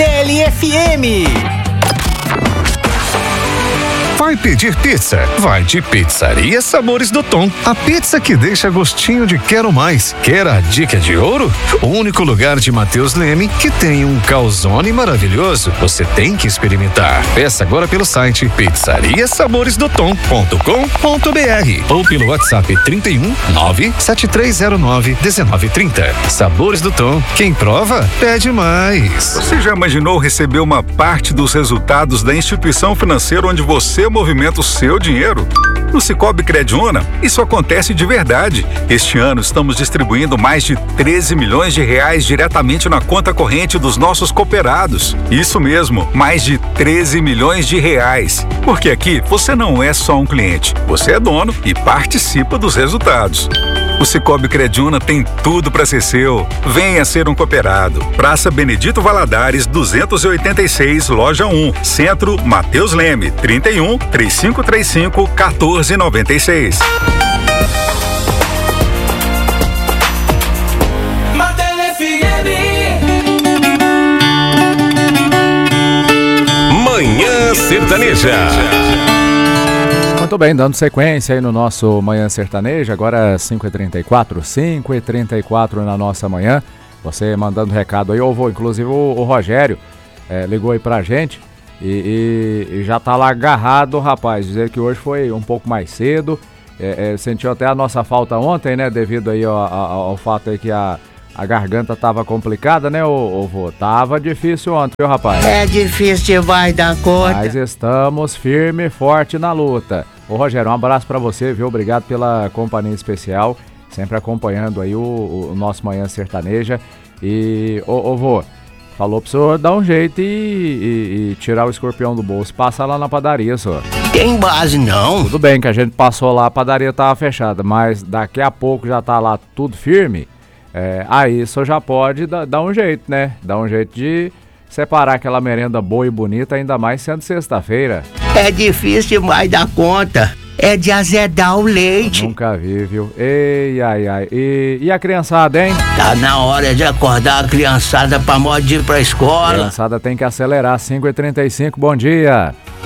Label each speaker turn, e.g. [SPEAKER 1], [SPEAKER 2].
[SPEAKER 1] Martelli FM.
[SPEAKER 2] Vai pedir pizza? Vai de Pizzaria Sabores do Tom. A pizza que deixa gostinho de quero mais. Quer a dica de ouro? O único lugar de Matheus Leme que tem um calzone maravilhoso. Você tem que experimentar. Peça agora pelo site pizzariasaboresdotom.com.br ou pelo WhatsApp 31 97309 1930. Sabores do Tom. Quem prova, pede mais.
[SPEAKER 3] Você já imaginou receber uma parte dos resultados da instituição financeira onde você movimenta o seu dinheiro? No Sicoob Crediúna, isso acontece de verdade. Este ano estamos distribuindo mais de 13 milhões de reais diretamente na conta corrente dos nossos cooperados. Isso mesmo, mais de 13 milhões de reais. Porque aqui você não é só um cliente, você é dono e participa dos resultados. O Sicoob Crediúna tem tudo para ser seu. Venha ser um cooperado. Praça Benedito Valadares, 286, Loja 1, Centro, Matheus Leme, 31 3535 1496.
[SPEAKER 4] Manhã Sertaneja.
[SPEAKER 5] Muito bem, dando sequência aí no nosso Manhã Sertaneja, agora 5h34 na nossa manhã. Você mandando recado aí, inclusive o Rogério ligou aí pra gente e já tá lá agarrado, rapaz, dizer que hoje foi um pouco mais cedo, sentiu até a nossa falta ontem, né, devido aí ao fato aí que a garganta tava complicada, né, vô? Tava difícil ontem, viu, rapaz?
[SPEAKER 6] É difícil, vai dar conta.
[SPEAKER 5] Mas estamos firme e forte na luta. Ô, Rogério, um abraço pra você, viu? Obrigado pela companhia especial, sempre acompanhando aí o nosso Manhã Sertaneja. E, vô, falou pro senhor dar um jeito e tirar o escorpião do bolso. Passa lá na padaria, senhor.
[SPEAKER 6] Tem base, não.
[SPEAKER 5] Tudo bem que a gente passou lá, a padaria tava fechada, mas daqui a pouco já tá lá tudo firme. Aí só já pode dar um jeito, né? Dar um jeito de separar aquela merenda boa e bonita, ainda mais sendo sexta-feira.
[SPEAKER 6] É difícil demais dar conta. É de azedar o leite.
[SPEAKER 5] Eu nunca vi, viu? Ei, ai. E a criançada, hein?
[SPEAKER 6] Tá na hora de acordar a criançada pra modo de ir pra escola.
[SPEAKER 5] A criançada tem que acelerar. 5h35, bom dia.